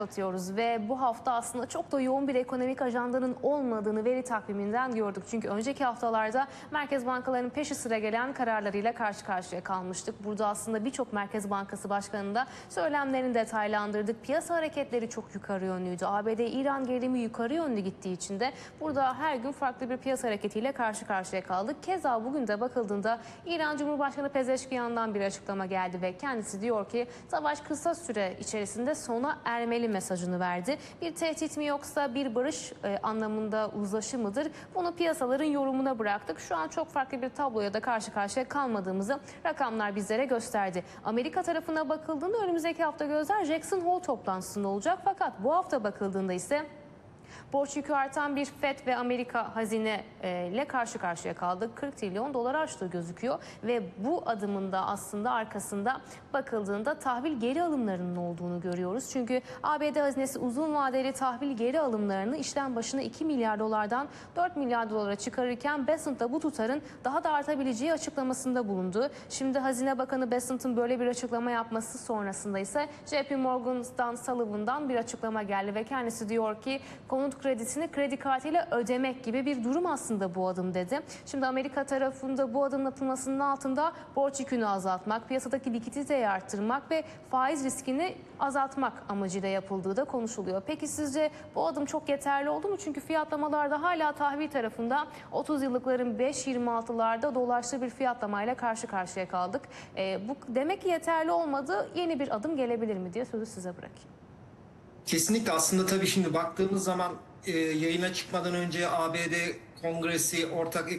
Atıyoruz ve bu hafta aslında çok da yoğun bir ekonomik ajandanın olmadığını veri takviminden gördük. Çünkü önceki haftalarda merkez bankalarının peşi sıra gelen kararlarıyla karşı karşıya kalmıştık. Burada aslında birçok Merkez Bankası Başkanı'nın da söylemlerini detaylandırdık. Piyasa hareketleri çok yukarı yönlüydü. ABD-İran gerilimi yukarı yönlü gittiği için de burada her gün farklı bir piyasa hareketiyle karşı karşıya kaldık. Keza bugün de bakıldığında İran Cumhurbaşkanı Pezeşkiyan'dan bir açıklama geldi ve kendisi diyor ki savaş kısa süre içerisinde sona ermeli mesajını verdi. Bir tehdit mi yoksa bir barış anlamında uzlaşı mıdır? Bunu piyasaların yorumuna bıraktık. Şu an çok farklı bir tabloya da karşı karşıya kalmadığımızı rakamlar bizlere gösterdi. Amerika tarafına bakıldığında önümüzdeki hafta gözler Jackson Hole toplantısında olacak. Fakat bu hafta bakıldığında ise borç yükü artan bir FED ve Amerika hazine ile karşı karşıya kaldık. 40 trilyon dolar aştığı gözüküyor ve bu adımın da aslında arkasında bakıldığında tahvil geri alımlarının olduğunu görüyoruz. Çünkü ABD hazinesi uzun vadeli tahvil geri alımlarını işlem başına 2 milyar dolardan 4 milyar dolara çıkarırken Bessent da bu tutarın daha da artabileceği açıklamasında bulundu. Şimdi Hazine Bakanı Bessent'ın böyle bir açıklama yapması sonrasında ise JP Morgan'dan Sullivan'dan bir açıklama geldi ve kendisi diyor ki konut kredisini kredi kartıyla ödemek gibi bir durum aslında bu adım dedi. Şimdi Amerika tarafında bu adım atılmasının altında borç yükünü azaltmak, piyasadaki likiditeyi arttırmak ve faiz riskini azaltmak amacıyla yapıldığı da konuşuluyor. Peki sizce bu adım çok yeterli oldu mu? Çünkü fiyatlamalarda hala tahvil tarafında 30 yıllıkların 5.26'larda dolaştığı bir fiyatlamayla karşı karşıya kaldık. Bu demek ki yeterli olmadı. Yeni bir adım gelebilir mi diye sözü size bırakayım. Kesinlikle aslında tabii şimdi baktığımız zaman yayına çıkmadan önce ABD Kongresi Ortak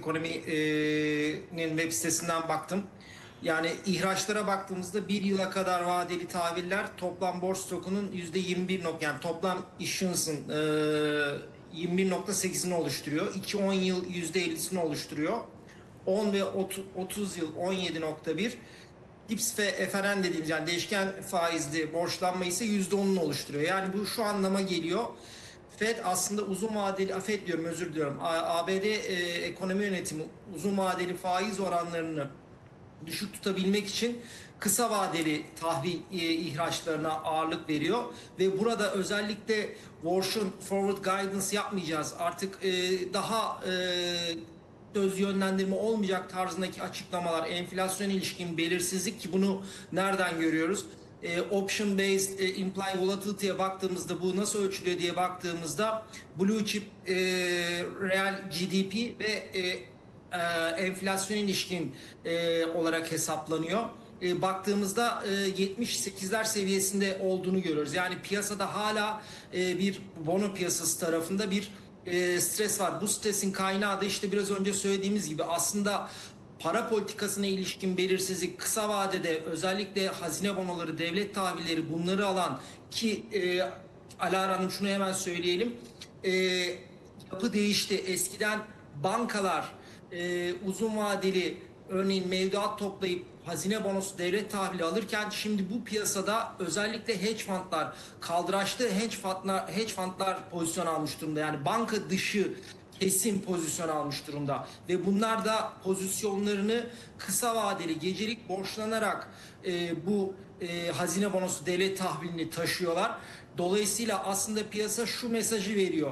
Ekonomi'nin web sitesinden baktım. Yani ihraçlara baktığımızda bir yıla kadar vadeli tahviller toplam borç stokunun %21 yani toplam issuance'ın 21,8'ini oluşturuyor. 2-10 yıl %50'sini oluşturuyor. 10 ve 30 yıl 17,1. Dips ve FRN dediğimiz yani değişken faizli borçlanma ise %10'unu oluşturuyor. Yani bu şu anlama geliyor. Fed aslında uzun vadeli, Fed diyorum özür diliyorum. ABD ekonomi yönetimi uzun vadeli faiz oranlarını düşük tutabilmek için kısa vadeli tahvil ihraçlarına ağırlık veriyor ve burada özellikle forward guidance yapmayacağız. Artık daha söz yönlendirme olmayacak tarzındaki açıklamalar, enflasyon ilişkin belirsizlik ki bunu nereden görüyoruz? Option based implied volatility'ye baktığımızda bu nasıl ölçülüyor diye baktığımızda blue chip real GDP ve enflasyon ilişkin olarak hesaplanıyor. Baktığımızda 78'ler seviyesinde olduğunu görüyoruz. Yani piyasada hala bir bono piyasası tarafında bir stres var. Bu stresin kaynağı da işte biraz önce söylediğimiz gibi aslında para politikasına ilişkin belirsizlik kısa vadede özellikle hazine bonoları, devlet tahvilleri bunları alan ki Alara Hanım şunu hemen söyleyelim. Yapı değişti. Eskiden bankalar uzun vadeli örneğin mevduat toplayıp hazine bonosu devlet tahvili alırken şimdi bu piyasada özellikle hedge fundlar kaldıraçlı hedge fundlar pozisyon almış durumda. Yani banka dışı kesim pozisyon almış durumda ve bunlar da pozisyonlarını kısa vadeli gecelik borçlanarak bu hazine bonosu devlet tahvilini taşıyorlar. Dolayısıyla aslında piyasa şu mesajı veriyor.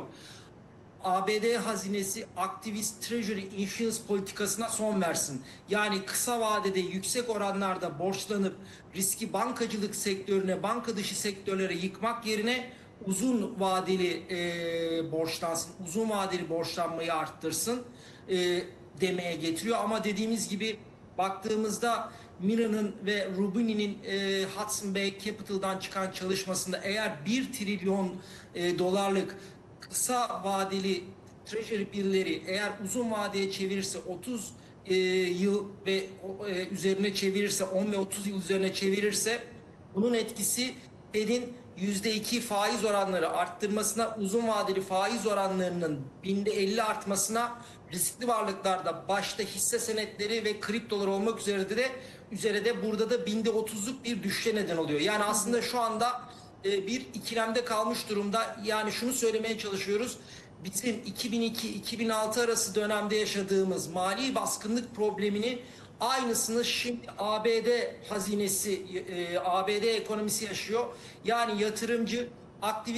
ABD hazinesi aktivist Treasury Issuance politikasına son versin. Yani kısa vadede yüksek oranlarda borçlanıp riski bankacılık sektörüne, banka dışı sektörlere yıkmak yerine uzun vadeli borçlansın, uzun vadeli borçlanmayı arttırsın demeye getiriyor. Ama dediğimiz gibi baktığımızda Miller'ın ve Rubini'nin Hudson Bay Capital'dan çıkan çalışmasında eğer 1 trilyon dolarlık kısa vadeli treasury bill'leri eğer uzun vadeye çevirirse 30 yıl ve üzerine çevirirse 10 ve 30 yıl üzerine çevirirse bunun etkisi Fed'in %2 faiz oranları arttırmasına, uzun vadeli faiz oranlarının %50 artmasına, riskli varlıklarda başta hisse senetleri ve kriptolar olmak üzere de burada da %30'luk bir düşüşe neden oluyor. Yani aslında şu anda bir ikilemde kalmış durumda. Yani şunu söylemeye çalışıyoruz. Bizim 2002-2006 arası dönemde yaşadığımız mali baskınlık problemini aynısını şimdi ABD hazinesi, ABD ekonomisi yaşıyor. Yani yatırımcı aktivite